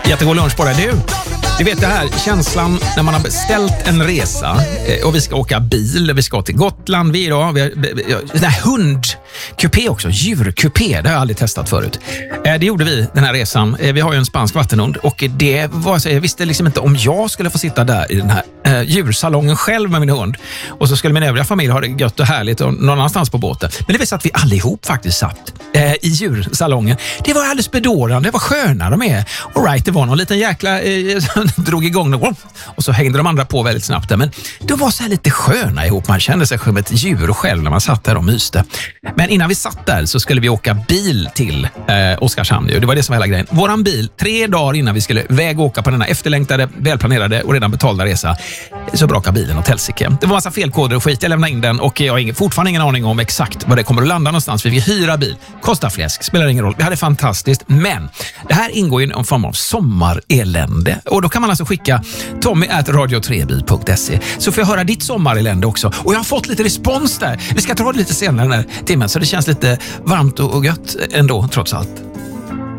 Jättegod lunch på dig. Du vet det här, känslan när man har beställt en resa och vi ska åka bil, vi ska till Gotland, vi den här hundkupé också, djurkupé, det har jag aldrig testat förut. Det gjorde vi, den här resan. Vi har ju en spansk vattenhund och det var så, jag visste liksom inte om jag skulle få sitta där i den här djursalongen själv med min hund. Och så skulle min övriga familj ha det gött och härligt och någon annanstans på båten. Men det var så att vi allihop faktiskt satt i djursalongen. Det var alldeles bedårande, det var sköna de är. All right, det var någon liten jäkla drog igång och så hängde de andra på väldigt snabbt där. Men de var så här lite sköna ihop. Man kände sig som ett djur själv när man satt där och myste. Men innan vi satt där så skulle vi åka bil till Oskarshamn. Det var det som var hela grejen. Våran bil, 3 dagar innan vi skulle åka på denna efterlängtade, välplanerade och redan betalda resa, så brakade bilen åt helsike. Det var massa felkoder och skit. Jag lämnade in den och jag har fortfarande ingen aning om exakt var det kommer att landa någonstans. Vi fick hyra bil, kosta fläsk, spelar ingen roll. Vi hade fantastiskt, men det här ingår ju en form av sommarelände. Och då kan man alltså skicka tommy@radio3bil.se så får jag höra ditt sommarelände också. Och jag har fått lite respons där. Vi ska ta det lite senare den här timmen så det känns lite varmt och gött ändå trots allt.